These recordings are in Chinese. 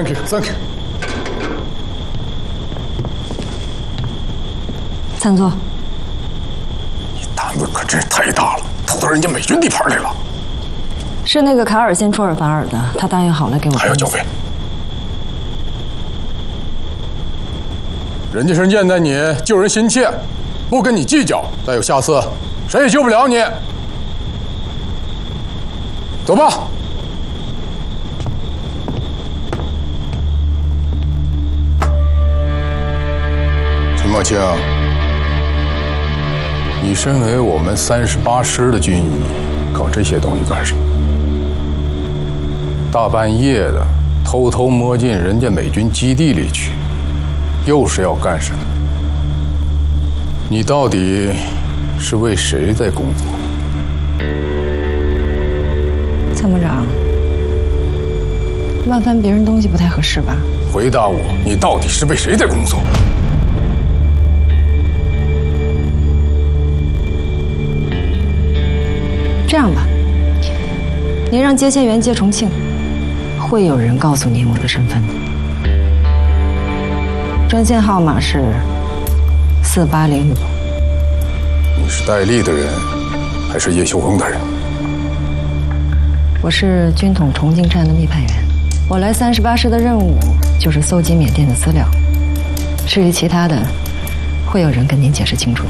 ，Thank you。 暂坐。 你胆子可真是太大了，偷到人家美军地盘来了。 是那个卡尔先出尔反尔的，他答应好了给我。 还要交费？人家是念在你救人心切，不跟你计较。再有下次，谁也救不了你。走吧。陈茂清，你身为我们38师的军医，搞这些东西干什么？大半夜的，偷偷摸进人家美军基地里去，又是要干什么？你到底是为谁在工作？ 参谋长，乱翻别人东西不太合适吧？ 回答我，你到底是为谁在工作？ 这样吧，您让接线员接重庆，会有人告诉您我的身份的。专线号码是4805。 你是戴笠的人，还是叶修红的人？ 我是军统重庆站的密派员，我来38师的任务就是搜集缅甸的资料。至于其他的，会有人跟您解释清楚的。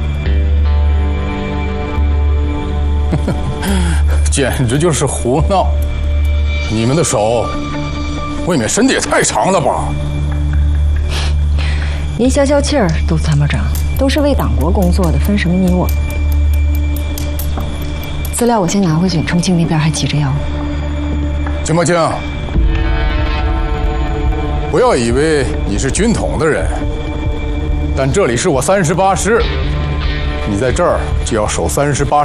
简直就是胡闹！你们的手未免伸得也太长了吧？ 您消消气儿，杜参谋长，都是为党国工作的，分什么你我？资料我先拿回去，重庆那边还急着要。 秦茂清，不要以为你是军统的人，但这里是我38师，你在这儿就要守38。